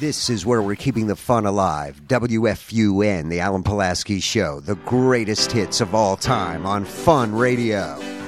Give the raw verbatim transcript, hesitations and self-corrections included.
This is where we're keeping the fun alive. W F U N, The Alan Pulaski Show, the greatest hits of all time on Fun Radio.